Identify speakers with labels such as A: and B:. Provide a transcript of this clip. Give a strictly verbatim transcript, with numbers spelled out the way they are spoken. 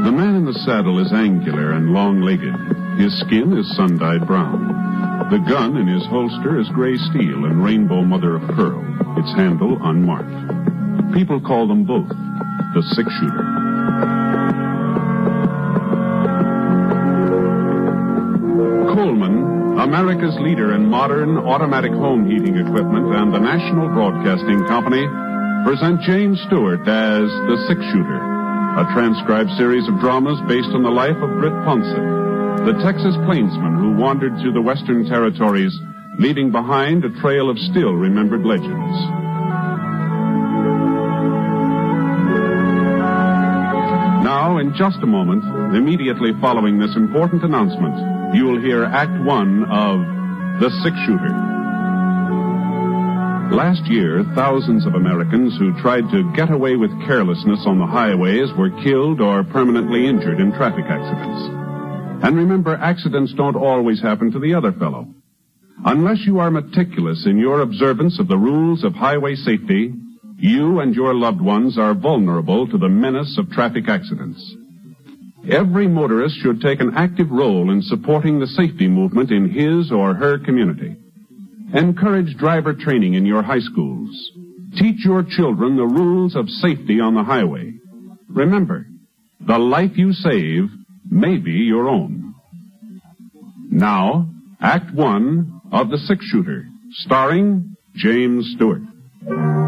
A: The man in the saddle is angular and long-legged. His skin is sun-dyed brown. The gun in his holster is gray steel and rainbow mother of pearl, its handle unmarked. People call them both the six-shooter. Coleman, America's leader in modern automatic home heating equipment, and the National Broadcasting Company present James Stewart as the Six-Shooter, a transcribed series of dramas based on the life of Britt Ponset, the Texas plainsman who wandered through the Western Territories, leaving behind a trail of still-remembered legends. Now, in just a moment, immediately following this important announcement, you will hear Act One of The Six-Shooter. Last year, thousands of Americans who tried to get away with carelessness on the highways were killed or permanently injured in traffic accidents. And remember, accidents don't always happen to the other fellow. Unless you are meticulous in your observance of the rules of highway safety, you and your loved ones are vulnerable to the menace of traffic accidents. Every motorist should take an active role in supporting the safety movement in his or her community. Encourage driver training in your high schools. Teach your children the rules of safety on the highway. Remember, the life you save may be your own. Now, Act One of The Six-Shooter, starring James Stewart.